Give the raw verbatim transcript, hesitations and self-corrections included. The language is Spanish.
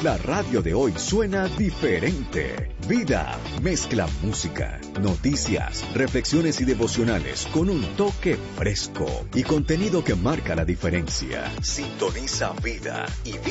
La radio de hoy suena diferente. Vida mezcla música, noticias, reflexiones y devocionales con un toque fresco y contenido que marca la diferencia. Sintoniza Vida y Vida.